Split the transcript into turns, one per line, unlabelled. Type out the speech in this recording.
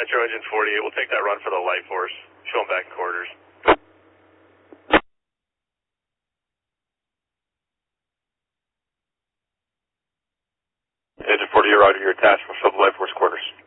Metro Engine 48, we'll take that run for the light force. Show them back in quarters. Engine 48, roger, you're attached. We'll show the light force quarters.